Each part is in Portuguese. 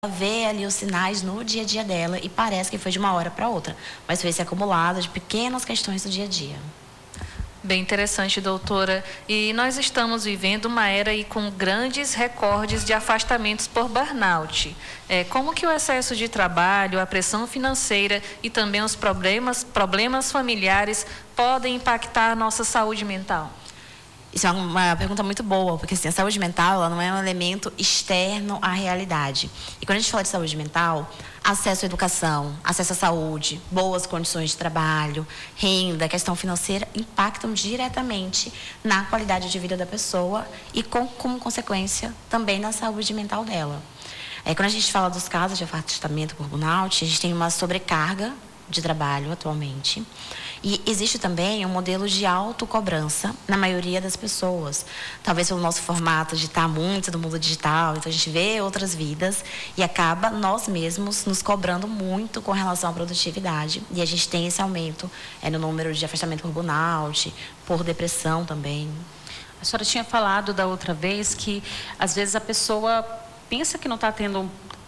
vê ali os sinais no dia a dia dela e parece que foi de uma hora para outra, mas foi esse acumulado de pequenas questões do dia a dia. Bem interessante, doutora. E nós estamos vivendo uma era aí com grandes recordes de afastamentos por burnout. Como que o excesso de trabalho, a pressão financeira e também os problemas familiares podem impactar a nossa saúde mental? Isso é uma pergunta muito boa, porque assim, a saúde mental ela não é um elemento externo à realidade. E quando a gente fala de saúde mental, acesso à educação, acesso à saúde, boas condições de trabalho, renda, questão financeira, impactam diretamente na qualidade de vida da pessoa e, como consequência, também na saúde mental dela. Quando a gente fala dos casos de afastamento por burnout, a gente tem uma sobrecarga de trabalho atualmente. E existe também um modelo de autocobrança na maioria das pessoas. Talvez pelo nosso formato de estar muito no mundo digital, então a gente vê outras vidas e acaba nós mesmos nos cobrando muito com relação à produtividade. E a gente tem esse aumento no número de afastamento por burnout, por depressão também. A senhora tinha falado da outra vez que às vezes a pessoa pensa que não está tendo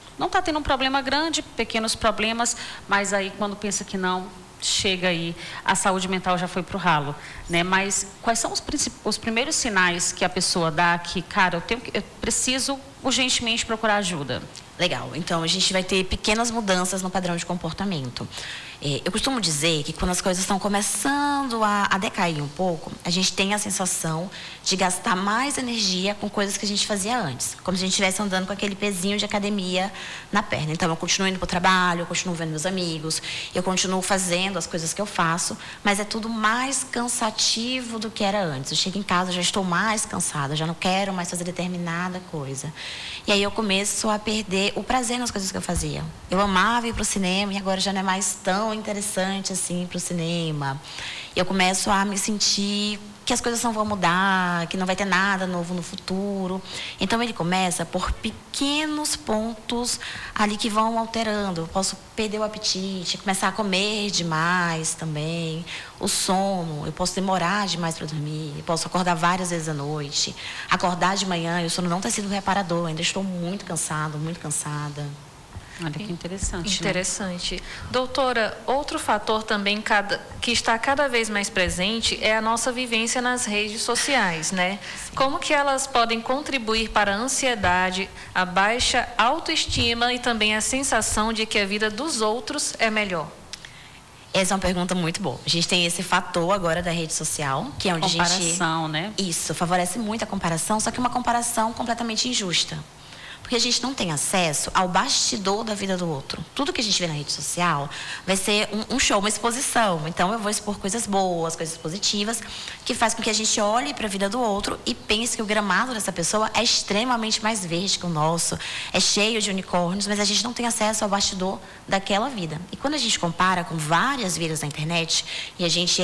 um problema grande, pequenos problemas, mas aí quando pensa que não, chega aí, a saúde mental já foi para o ralo, né? Mas quais são os primeiros sinais que a pessoa dá que, cara, eu preciso urgentemente procurar ajuda? Legal, então a gente vai ter pequenas mudanças no padrão de comportamento. Eu costumo dizer que quando as coisas estão começando a decair um pouco, a gente tem a sensação de gastar mais energia com coisas que a gente fazia antes. Como se a gente estivesse andando com aquele pezinho de academia na perna. Então eu continuo indo para o trabalho, eu continuo vendo meus amigos, eu continuo fazendo as coisas que eu faço, mas é tudo mais cansativo do que era antes. Eu chego em casa, já estou mais cansada, já não quero mais fazer determinada coisa. E aí eu começo a perder o prazer nas coisas que eu fazia. Eu amava ir para o cinema e agora já não é mais tão interessante assim para o cinema. Eu começo a me sentir que as coisas não vão mudar, que não vai ter nada novo no futuro. Então ele começa por pequenos pontos ali que vão alterando. Eu posso perder o apetite, começar a comer demais também, o sono, eu posso demorar demais para dormir, eu posso acordar várias vezes à noite, acordar de manhã e o sono não ter sido reparador, ainda estou muito cansado, muito cansada. Olha que interessante. Interessante. Né? Doutora, outro fator também que está cada vez mais presente é a nossa vivência nas redes sociais, né? Sim. Como que elas podem contribuir para a ansiedade, a baixa autoestima e também a sensação de que a vida dos outros é melhor? Essa é uma pergunta muito boa. A gente tem esse fator agora da rede social, que é onde comparação, né? Isso, favorece muito a comparação, só que uma comparação completamente injusta. Porque a gente não tem acesso ao bastidor da vida do outro. Tudo que a gente vê na rede social vai ser um show, uma exposição. Então, eu vou expor coisas boas, coisas positivas, que faz com que a gente olhe para a vida do outro e pense que o gramado dessa pessoa é extremamente mais verde que o nosso, é cheio de unicórnios, mas a gente não tem acesso ao bastidor daquela vida. E quando a gente compara com várias vidas na internet, e a gente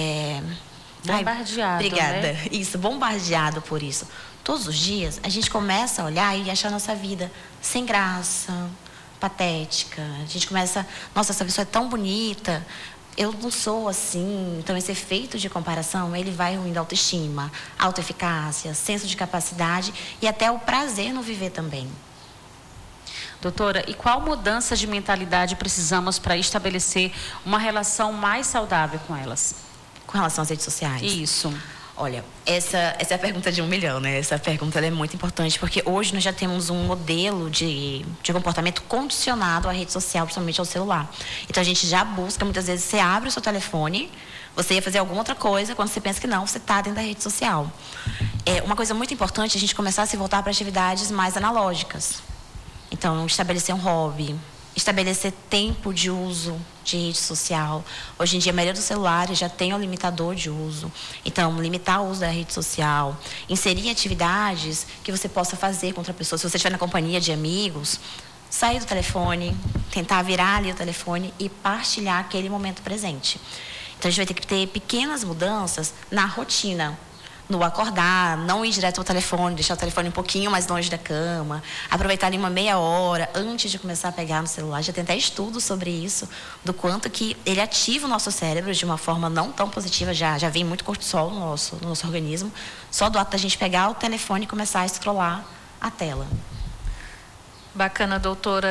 bombardeado, obrigada. Né? Isso, bombardeado por isso. Todos os dias, a gente começa a olhar e achar a nossa vida sem graça, patética. A gente começa, nossa, essa pessoa é tão bonita, eu não sou assim. Então, esse efeito de comparação, ele vai ruindo a autoestima, autoeficácia, senso de capacidade e até o prazer no viver também. Doutora, e qual mudança de mentalidade precisamos para estabelecer uma relação mais saudável com elas? Com relação às redes sociais? Isso. Olha, essa é a pergunta de 1 milhão, né? Essa pergunta ela é muito importante, porque hoje nós já temos um modelo de comportamento condicionado à rede social, principalmente ao celular. Então, a gente já busca, muitas vezes, você abre o seu telefone, você ia fazer alguma outra coisa, quando você pensa que não, você está dentro da rede social. Uma coisa muito importante é a gente começar a se voltar para atividades mais analógicas. Então, estabelecer um hobby, estabelecer tempo de uso de rede social. Hoje em dia, a maioria dos celulares já tem um limitador de uso. Então, limitar o uso da rede social. Inserir atividades que você possa fazer com outra pessoa. Se você estiver na companhia de amigos, sair do telefone, tentar virar ali o telefone e partilhar aquele momento presente. Então, a gente vai ter que ter pequenas mudanças na rotina. No acordar, não ir direto ao telefone, deixar o telefone um pouquinho mais longe da cama, aproveitar ali uma meia hora antes de começar a pegar no celular. Já tem até estudos sobre isso, do quanto que ele ativa o nosso cérebro de uma forma não tão positiva. Já vem muito cortisol no nosso organismo, só do ato da gente pegar o telefone e começar a scrollar a tela. Bacana, doutora.